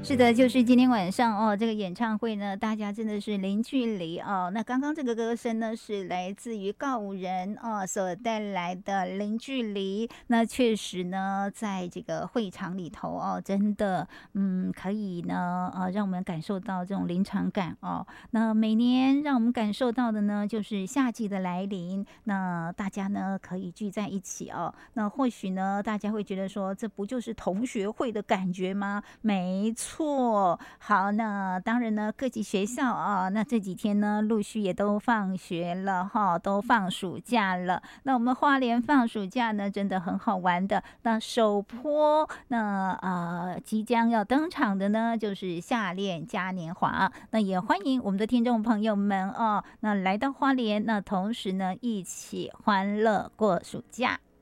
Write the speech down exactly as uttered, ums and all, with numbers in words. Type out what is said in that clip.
是的，就是今天晚上哦，这个演唱会呢，大家真的是零距离哦。那刚刚这个歌声呢，是来自于告五人哦所带来的零距离。那确实呢，在这个会场里头哦，真的嗯，可以呢，呃，让我们感受到这种临场感哦。那每年让我们感受到的呢，就是夏季的来临，那大家呢可以聚在一起哦。那或许呢，大家会觉得说，这不就是同学会的感觉吗？没错。好，那当然呢，各级学校啊，那这几天呢，陆续也都放学了哈，都放暑假了。那我们花莲放暑假呢，真的很好玩的。那首波那呃即将要登场的呢，就是夏恋嘉年华。那也欢迎我们的听众朋友们哦，那来到花莲，那同时呢，一起欢乐过暑假。